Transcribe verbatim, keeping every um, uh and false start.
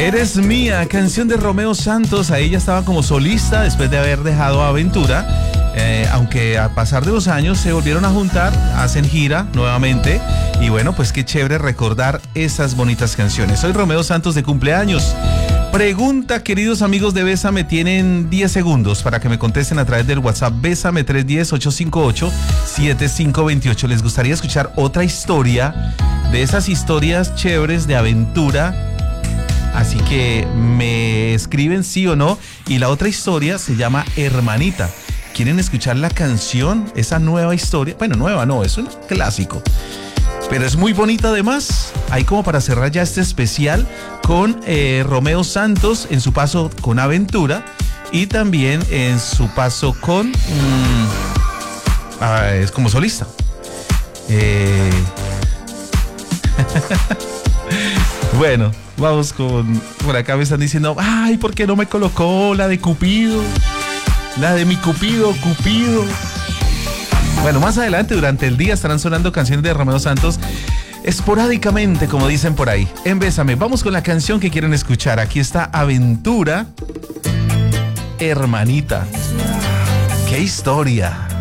Eres mía, canción de Romeo Santos. Ahí ella estaba como solista después de haber dejado Aventura. Eh, aunque a pasar de los años se volvieron a juntar, hacen gira nuevamente. Y bueno, pues qué chévere recordar esas bonitas canciones. Soy Romeo Santos de cumpleaños. Pregunta, queridos amigos de Bésame, tienen diez segundos para que me contesten a través del WhatsApp Bésame tres uno cero, ocho cinco ocho, siete cinco dos ocho. ¿Les gustaría escuchar otra historia de esas historias chéveres de aventura? Así que me escriben sí o no. Y la otra historia se llama Hermanita. ¿Quieren escuchar la canción? Esa nueva historia. Bueno, nueva no, es un clásico. Pero es muy bonita además. Ahí como para cerrar ya este especial con eh, Romeo Santos en su paso con Aventura. Y también en su paso con... Mmm, ah, es como solista. Eh... Bueno, vamos con... Por acá me están diciendo, ay, ¿por qué no me colocó la de Cupido? La de mi Cupido, Cupido. Bueno, más adelante durante el día estarán sonando canciones de Romeo Santos esporádicamente, como dicen por ahí. En Bésame, vamos con la canción que quieren escuchar. Aquí está Aventura, Hermanita. ¡Qué historia!